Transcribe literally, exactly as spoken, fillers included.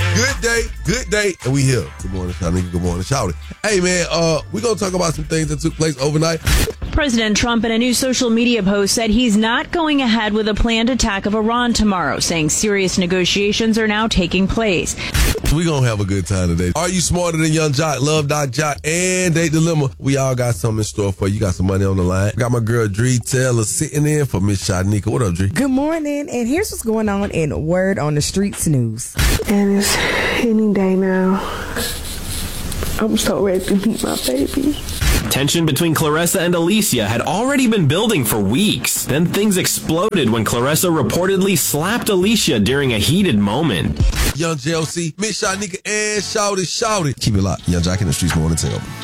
Good day, good day, and we here. Good morning, Shanika. Good morning, Shawty. Hey, man, uh, we're going to talk about some things that took place overnight. President Trump in a new social media post said he's not going ahead with a planned attack of Iran tomorrow, saying serious negotiations are now taking place. We're going to have a good time today. Are you smarter than Young Jock, Love Doc Jock, and Date Dilemma? We all got something in store for you. You got some money on the line. Got my girl Dree Taylor sitting in for Miss Shanika. What up, Dree? Good morning, and here's what's going on in Word on the Streets news. And it's any day now. I'm so ready to meet my baby. Tension between Claressa and Alicia had already been building for weeks. Then things exploded when Claressa reportedly slapped Alicia during a heated moment. Young J L C, Miss Shanika, and Shawty Shawty. Keep it locked. Young Jock in the Streets, morning tell.